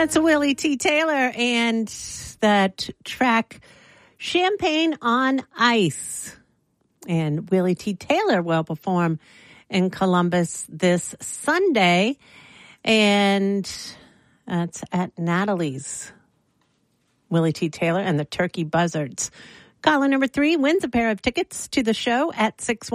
That's Willie T. Taylor and that track Champagne on Ice. And Willie T. Taylor will perform in Columbus this Sunday. And that's at Natalie's. Willie T. Taylor and the Turkey Buzzards. Caller number 3 wins a pair of tickets to the show at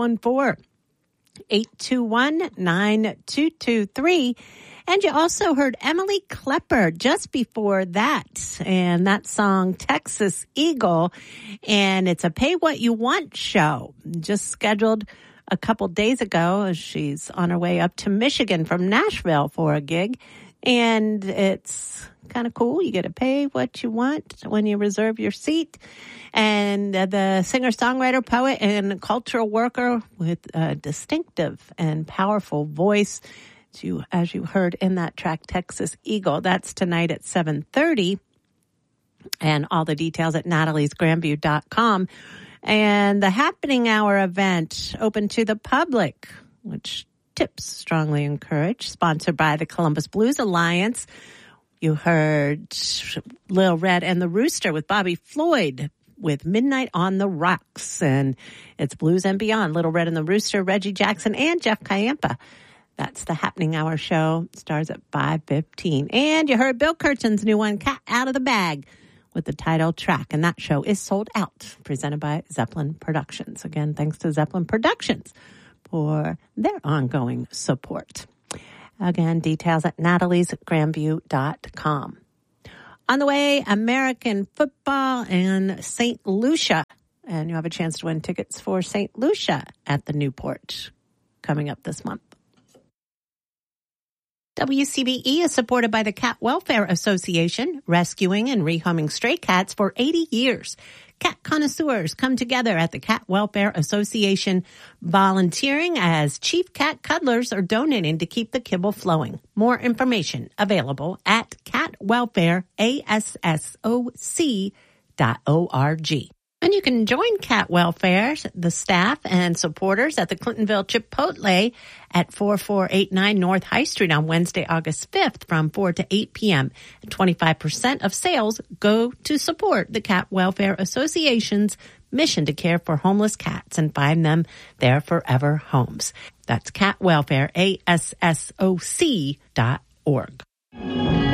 614-821-9223. And you also heard Emily Klepper just before that. And that song, Texas Eagle. And it's a Pay What You Want show. Just scheduled a couple days ago. She's on her way up to Michigan from Nashville for a gig. And it's kind of cool. You get to pay what you want when you reserve your seat. And the singer-songwriter, poet, and cultural worker with a distinctive and powerful voice, as you heard in that track, Texas Eagle. That's tonight at 7:30. And all the details at nataliesgrandview.com. And the Happening Hour event open to the public, which tips strongly encouraged, sponsored by the Columbus Blues Alliance. You heard Lil Red and the Rooster with Bobby Floyd with Midnight on the Rocks. And it's Blues and Beyond, Little Red and the Rooster, Reggie Jackson, and Jeff Kayempa. That's the Happening Hour show. Starts at 5:15. And you heard Bill Kirchen's new one, Cat Out of the Bag, with the title track. And that show is sold out, presented by Zeppelin Productions. Again, thanks to Zeppelin Productions for their ongoing support. Again, details at nataliesgrandview.com. On the way, American football and St. Lucia. And you have a chance to win tickets for St. Lucia at the Newport coming up this month. WCBE is supported by the Cat Welfare Association, rescuing and rehoming stray cats for 80 years. Cat connoisseurs come together at the Cat Welfare Association, volunteering as chief cat cuddlers or donating to keep the kibble flowing. More information available at catwelfareassoc.org. And you can join Cat Welfare, the staff and supporters at the Clintonville Chipotle at 4489 North High Street on Wednesday, August 5th from 4 to 8 p.m. And 25% of sales go to support the Cat Welfare Association's mission to care for homeless cats and find them their forever homes. That's catwelfareassoc.org.